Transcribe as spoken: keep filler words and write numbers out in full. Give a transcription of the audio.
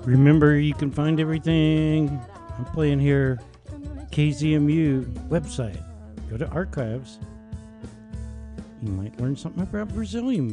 Remember, you can find everything I'm playing here. K Z M U website. Go to archives. You might learn something about Brazilian music.